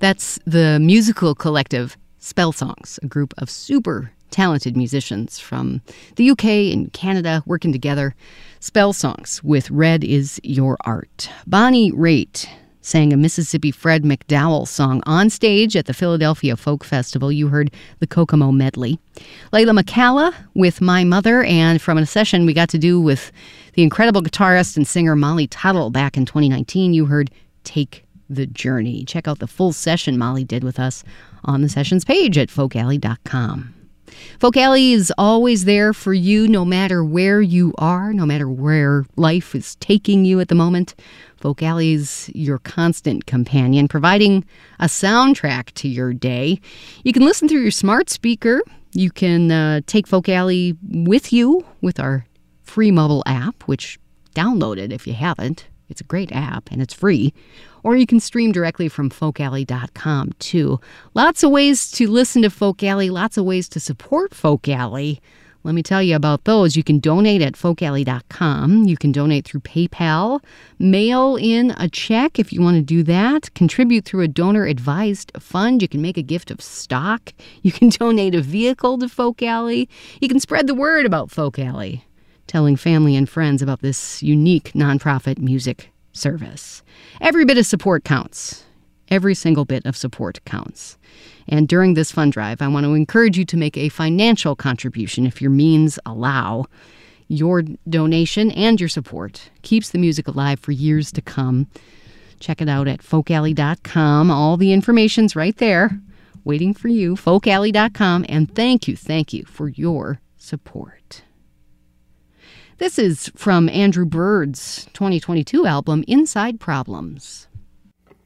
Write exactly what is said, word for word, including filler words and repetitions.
That's the musical collective Spell Songs, a group of super talented musicians from the U K and Canada working together. Spell Songs with Red Is Your Art. Bonnie Raitt sang a Mississippi Fred McDowell song on stage at the Philadelphia Folk Festival. You heard the Kokomo Medley. Layla McCalla with My Mother, and from a session we got to do with the incredible guitarist and singer Molly Tuttle back in twenty nineteen, you heard Take the Journey. Check out the full session Molly did with us on the sessions page at folk alley dot com. Folk Alley is always there for you no matter where you are, no matter where life is taking you at the moment. Folk Alley is your constant companion, providing a soundtrack to your day. You can listen through your smart speaker. You can uh, take Folk Alley with you with our free mobile app, which download it if you haven't. It's a great app and it's free. Or you can stream directly from folk alley dot com, too. Lots of ways to listen to Folk Alley, lots of ways to support Folk Alley. Let me tell you about those. You can donate at folk alley dot com. You can donate through PayPal. Mail in a check if you want to do that. Contribute through a donor-advised fund. You can make a gift of stock. You can donate a vehicle to Folk Alley. You can spread the word about Folk Alley, telling family and friends about this unique nonprofit music service. Every bit of support counts. Every single bit of support counts. And during this fund drive, I want to encourage you to make a financial contribution if your means allow. Your donation and your support keeps the music alive for years to come. Check it out at folk alley dot com. All the information's right there, waiting for you, folk alley dot com. And thank you, thank you for your support. This is from Andrew Bird's twenty twenty-two album, Inside Problems.